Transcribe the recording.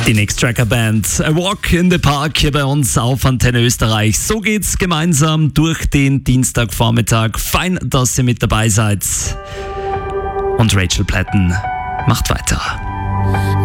Die Next Tracker Band, A Walk in the Park hier bei uns auf Antenne Österreich. So geht's gemeinsam durch den Dienstagvormittag. Fein, dass ihr mit dabei seid. Und Rachel Platten macht weiter.